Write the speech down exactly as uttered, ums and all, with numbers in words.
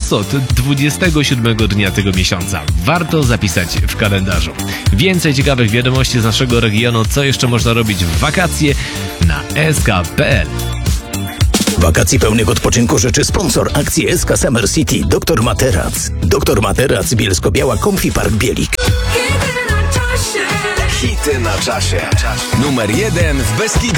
co? To dwudziestego siódmego dnia tego miesiąca. Warto zapisać w kalendarzu. Więcej ciekawych wiadomości z naszego regionu, co jeszcze można robić w wakacje na s k kropka p l. Wakacji pełnych odpoczynku życzy sponsor akcji S K Summer City Doktor Materac. Doktor Materac, Bielsko-Biała, Comfy Park Bielik. Hity na czasie. Numer jeden w Beskidach.